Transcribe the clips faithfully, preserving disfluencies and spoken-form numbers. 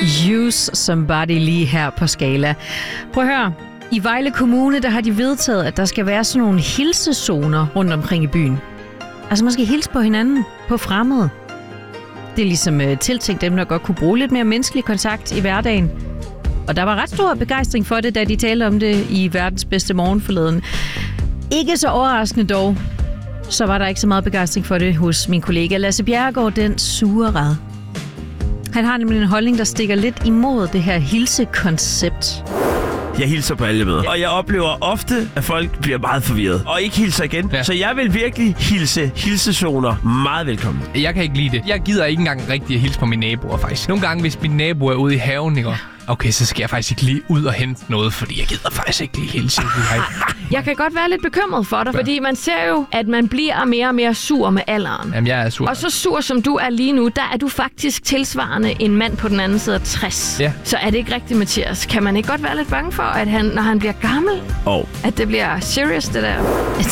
Use Somebody lige her på Skala. Prøv at høre. I Vejle Kommune, der har de vedtaget, at der skal være sådan nogle hilsezoner rundt omkring i byen. Altså man skal hilse på hinanden, på fremmede. Det er ligesom uh, tiltænkt dem, der godt kunne bruge lidt mere menneskelig kontakt i hverdagen. Og der var ret stor begejstring for det, da de talte om det i Verdens Bedste Morgen forleden. Ikke så overraskende dog, så var der ikke så meget begejstring for det hos min kollega Lasse Bjerregaard, den sure rad. Han har nemlig en holdning, der stikker lidt imod det her hilsekoncept. Jeg hilser på alle møder, og jeg oplever ofte, at folk bliver meget forvirret og ikke hilser igen. Ja. Så jeg vil virkelig hilse hilsezoner meget velkommen. Jeg kan ikke lide det. Jeg gider ikke engang rigtig at hilse på mine naboer, faktisk. Nogle gange, hvis min nabo er ude i haven, ikke? Okay, så skal jeg faktisk ikke lige ud og hente noget, fordi jeg gider faktisk ikke lige hilse. Jeg kan godt være lidt bekymret for dig, ja. Fordi man ser jo, at man bliver mere og mere sur med alderen. Jamen, jeg er sur. Og så sur som du er lige nu, der er du faktisk tilsvarende en mand på den anden side af tres. Ja. Så er det ikke rigtigt, Mathias? Kan man ikke godt være lidt bange for, at han, når han bliver gammel, oh. at det bliver serious, det der?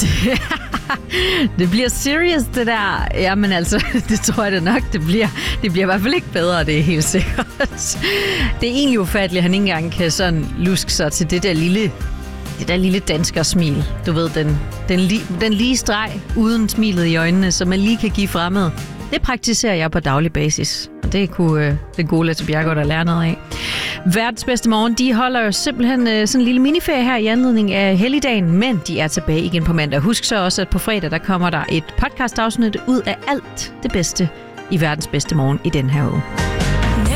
Det bliver serious, det der. Jamen altså, det tror jeg det nok, det bliver. Det bliver i hvert fald ikke bedre, det er helt sikkert. Det er egentlig ufatteligt, at han ikke engang kan sådan luske sig til det der lille, det der lille dansker-smil. Du ved, den, den, li, den lige streg uden smilet i øjnene, som man lige kan give fremmed. Det praktiserer jeg på daglig basis. Og det kunne øh, den gode Lasse Bjerregaard der lære noget af. Verdens Bedste Morgen, de holder jo simpelthen øh, sådan en lille miniferie her i anledning af helligdagen, men de er tilbage igen på mandag. Husk så også, at på fredag, der kommer der et podcast-afsnit ud af alt det bedste i Verdens Bedste Morgen i den her uge.